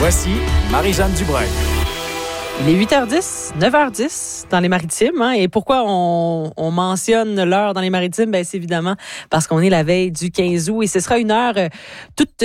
Voici Marie-Jeanne Dubreuil. Il est 8h10, 9h10 dans les Maritimes. Et pourquoi on mentionne l'heure dans les Maritimes? C'est évidemment parce qu'on est la veille du 15 août et ce sera une heure toute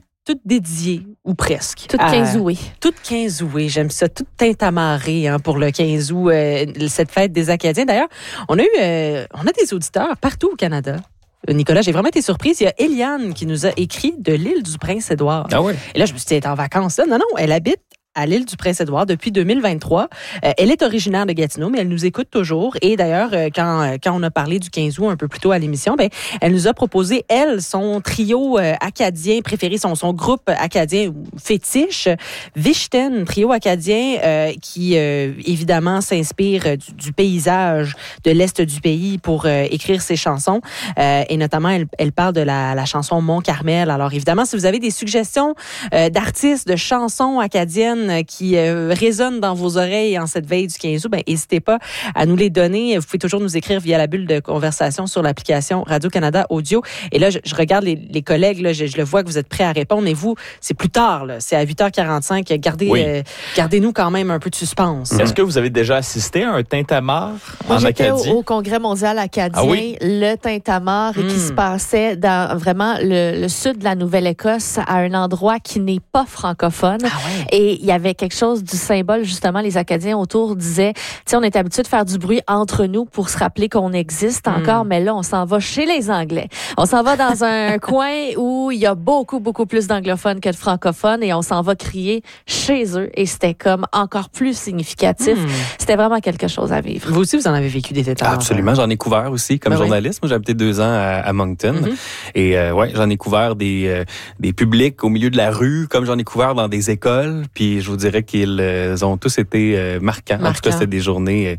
dédiée, ou presque. Toute 15 août, oui. Toute 15 août, oui. J'aime ça. Toute teinte amarrée pour le 15 août, cette fête des Acadiens. D'ailleurs, on a des auditeurs partout au Canada. Nicolas, j'ai vraiment été surprise. Il y a Eliane qui nous a écrit de l'île du Prince-Édouard. Ah oui? Et là, je me suis dit, elle est en vacances. Là. Non, elle habite à l'île du Prince-Édouard depuis 2023. Elle est originaire de Gatineau, mais elle nous écoute toujours. Et d'ailleurs, quand on a parlé du 15 août un peu plus tôt à l'émission, elle nous a proposé, son trio acadien préféré, son groupe acadien fétiche, Vichten, trio acadien qui, évidemment, s'inspire du paysage de l'Est du pays pour écrire ses chansons. Et notamment, elle parle de la chanson Mont-Carmel. Alors, évidemment, si vous avez des suggestions d'artistes, de chansons acadiennes qui résonnent dans vos oreilles en cette veille du 15 août, n'hésitez pas à nous les donner. Vous pouvez toujours nous écrire via la bulle de conversation sur l'application Radio-Canada Audio. Et là, je regarde les collègues, là, je le vois que vous êtes prêts à répondre. Et vous, c'est plus tard, là, c'est à 8h45. Gardez-nous quand même un peu de suspense. Est-ce que vous avez déjà assisté à un tintamarre en Acadie? Moi, j'étais au Congrès mondial acadien, le tintamarre, qui se passait dans vraiment le sud de la Nouvelle-Écosse, à un endroit qui n'est pas francophone. Et il y avait quelque chose du symbole, justement, les Acadiens autour disaient, on est habitué de faire du bruit entre nous pour se rappeler qu'on existe encore, mais là, on s'en va chez les Anglais. On s'en va dans un coin où il y a beaucoup, beaucoup plus d'anglophones que de francophones et on s'en va crier chez eux et c'était comme encore plus significatif. C'était vraiment quelque chose à vivre. Vous aussi, vous en avez vécu des détails. Absolument, j'en ai couvert aussi comme journaliste. Moi, j'ai habité 2 ans à Moncton et j'en ai couvert des publics au milieu de la rue, comme j'en ai couvert dans des écoles. Puis je vous dirais qu'ils ont tous été marquants. En tout cas, c'était des journées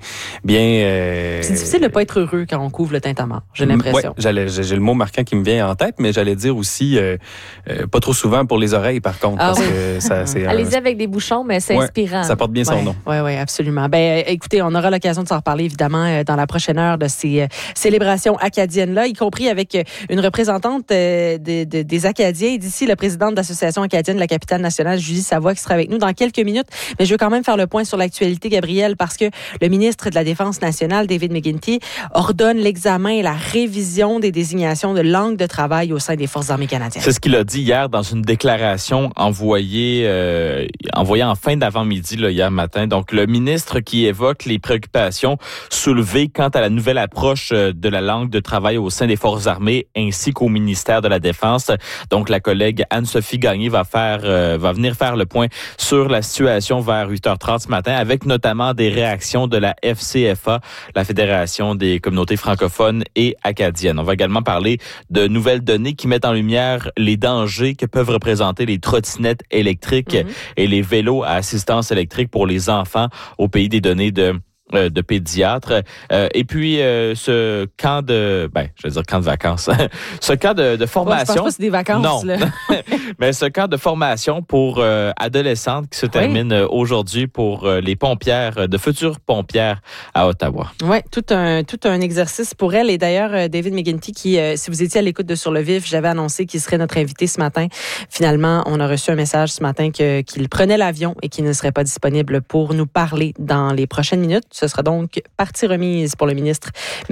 bien... C'est difficile de ne pas être heureux quand on couvre le tintamarre, j'ai l'impression. Oui, j'ai le mot marquant qui me vient en tête, mais j'allais dire aussi pas trop souvent pour les oreilles, par contre. Parce que c'est allez-y avec des bouchons, mais c'est inspirant. Ça porte bien son nom. Oui, absolument. Écoutez, on aura l'occasion de s'en reparler, évidemment, dans la prochaine heure de ces célébrations acadiennes-là, y compris avec une représentante des Acadiens. D'ici, le président de l'Association acadienne de la capitale nationale, Julie Savoie, qui sera avec nous dans quelques minutes. Mais je veux quand même faire le point sur l'actualité, Gabriel, parce que le ministre de la Défense nationale, David McGuinty, ordonne l'examen et la révision des désignations de langue de travail au sein des Forces armées canadiennes. C'est ce qu'il a dit hier dans une déclaration envoyée en fin d'avant-midi, hier matin. Donc, le ministre qui évoque les préoccupations soulevées quant à la nouvelle approche de la langue de travail au sein des Forces armées ainsi qu'au ministère de la Défense. Donc, la collègue Anne-Sophie Gagné va venir faire le point sur la situation vers 8h30 ce matin, avec notamment des réactions de la FCFA, la Fédération des communautés francophones et acadiennes. On va également parler de nouvelles données qui mettent en lumière les dangers que peuvent représenter les trottinettes électriques et les vélos à assistance électrique pour les enfants au pays des données de pédiatres. Et puis, ce camp de vacances. Ce camp de formation. Je pense pas que c'est des vacances, non. Là. Mais ce camp de formation pour adolescentes qui se termine aujourd'hui pour les pompières, de futures pompières à Ottawa. Oui, tout un exercice pour elles. Et d'ailleurs, David McGuinty, qui, si vous étiez à l'écoute de Sur le Vif, j'avais annoncé qu'il serait notre invité ce matin. Finalement, on a reçu un message ce matin qu'il prenait l'avion et qu'il ne serait pas disponible pour nous parler dans les prochaines minutes. Ce sera donc partie remise pour le ministre